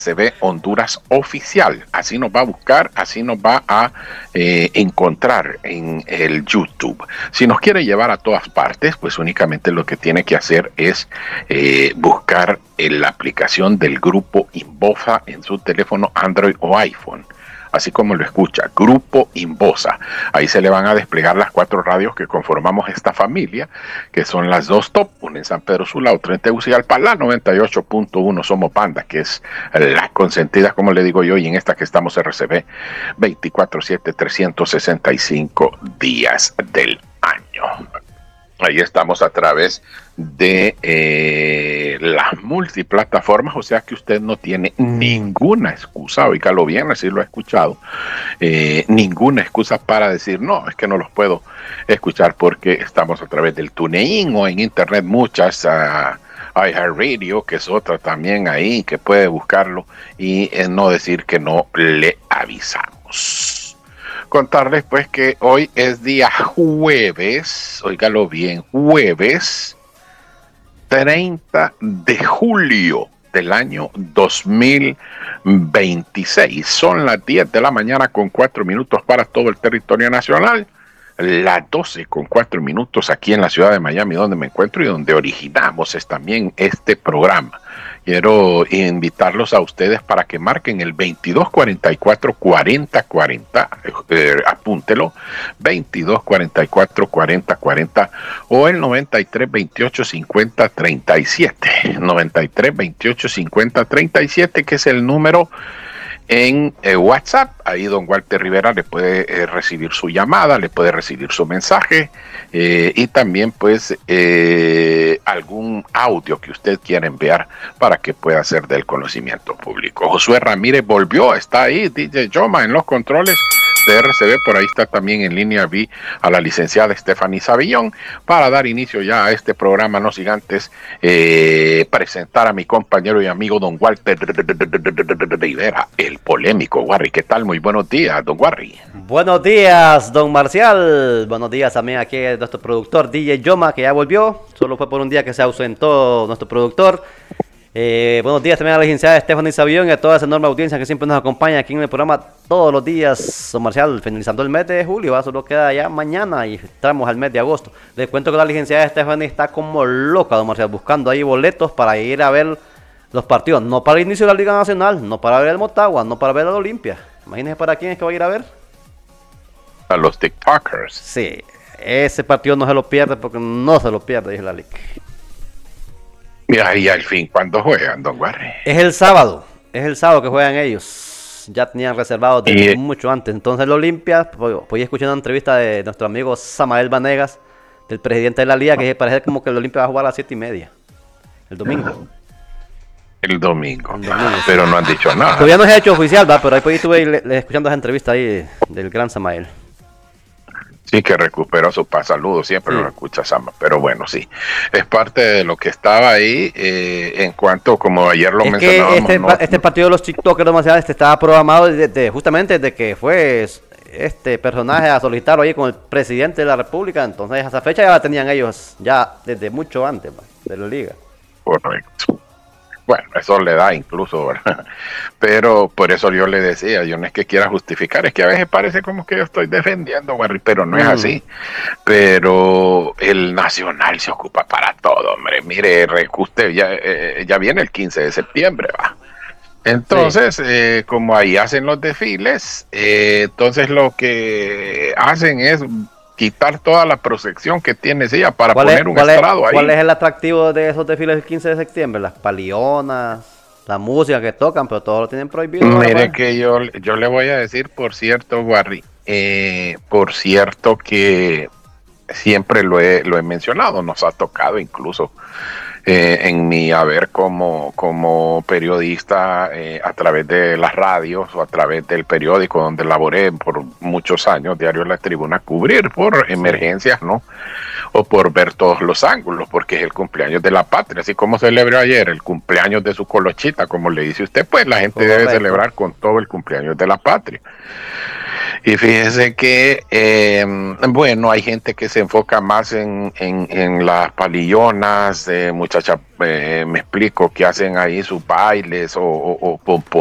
RCB Honduras Oficial. Así nos va a buscar, así nos va a encontrar en el YouTube. Si nos quiere llevar a todas partes, pues únicamente lo que tiene que hacer es buscar la aplicación del grupo Inbosa en su teléfono Android o iPhone. Así como lo escucha, Grupo Inbosa. Ahí se le van a desplegar las 4 radios que conformamos esta familia, que son las 2 top, una en San Pedro Sula, otra en Tegucigalpa, la 98.1 Somos Panda, que es la consentida, como le digo yo, y en esta que estamos RCB 24/7, 365 días del año. Ahí estamos a través de las multiplataformas, o sea que usted no tiene ninguna excusa, oígalo bien, así lo he escuchado, ninguna excusa para decir, no, es que no los puedo escuchar porque estamos a través del TuneIn o en internet muchas, iHeartRadio, que es otra también ahí, que puede buscarlo y no decir que no le avisamos. Contarles pues que hoy es día jueves, óigalo bien, jueves 30 de julio del año 2026. Son las 10 de la mañana con 4 minutos para todo el territorio nacional, las 12 con 4 minutos aquí en la ciudad de Miami, donde me encuentro y donde originamos también este programa. Quiero invitarlos a ustedes para que marquen el 2244-4040, apúntelo, 2244-4040 o el 9328-5037, 9328-5037, que es el número en WhatsApp. Ahí don Walter Rivera le puede recibir su llamada, le puede recibir su mensaje y también pues algún audio que usted quiera enviar para que pueda ser del conocimiento público. Josué Ramírez volvió, está ahí, DJ Yoma en los controles de RCB, por ahí está también en línea, vi a la licenciada Stephanie Savillón para dar inicio ya a este programa, no sin antes presentar a mi compañero y amigo don Walter Rivera, el polémico. Warry, ¿qué tal? Muy buenos días, don Warry. Buenos días, don Marcial. Buenos días también aquí a nuestro productor DJ Yoma, que ya volvió, solo fue por un día que se ausentó nuestro productor. Buenos días también a la licenciada Stephanie Savillón y a toda esa enorme audiencia que siempre nos acompaña aquí en el programa todos los días. Don Marcial, finalizando el mes de julio, solo queda ya mañana y entramos al mes de agosto. Les cuento que la licenciada Stephanie está como loca, don Marcial, buscando ahí boletos para ir a ver los partidos, no para el inicio de la Liga Nacional, no para ver el Motagua, no para ver la Olimpia. Imagínense para quién es que va a ir a ver. A los TikTokers. Sí, ese partido no se lo pierde porque no se lo pierde, dice la Liga. Y al fin, ¿cuándo juegan, don Warry? Es el sábado que juegan ellos. Ya tenían reservado desde mucho antes. Entonces el Olimpia, pues escuché una entrevista de nuestro amigo Samael Vanegas, del presidente de la Liga, que parece como que el Olimpia va a jugar a las 7:30, el domingo. El domingo, pero no han dicho nada. Todavía no se ha hecho oficial, ¿va? Pero ahí pues estuve escuchando esa entrevista ahí del gran Samael. Sí, que recuperó su saludo, siempre lo escucha Sama, pero bueno, sí, es parte de lo que estaba ahí en cuanto, como ayer lo mencionábamos. Este partido de los TikTokers demasiado estaba programado justamente desde que fue este personaje a solicitarlo ahí con el presidente de la República, entonces esa fecha ya la tenían ellos ya desde mucho antes de la Liga. Correcto. Bueno, eso le da incluso, ¿verdad? Pero por eso yo le decía, yo no es que quiera justificar, es que a veces parece como que yo estoy defendiendo, Warry, pero no es así. Pero el Nacional se ocupa para todo, hombre. Mire, usted ya viene el 15 de septiembre, va. Entonces, como ahí hacen los desfiles, entonces lo que hacen es quitar toda la protección que tiene ella para poner un estrado ahí. ¿Cuál es el atractivo de esos desfiles del 15 de septiembre? Las palionas, la música que tocan, pero todo lo tienen prohibido. Mire que yo le voy a decir, por cierto, Warry, por cierto que siempre lo he mencionado, nos ha tocado incluso en mi haber como periodista a través de las radios o a través del periódico donde laboré por muchos años, Diario La Tribuna, cubrir por emergencias, ¿no? O por ver todos los ángulos, porque es el cumpleaños de la patria, así como celebró ayer el cumpleaños de su colochita, como le dice usted, pues la gente debe celebrar con todo el cumpleaños de la patria. Y fíjese que, bueno, hay gente que se enfoca más en las palillonas, muchachas, me explico, que hacen ahí sus bailes o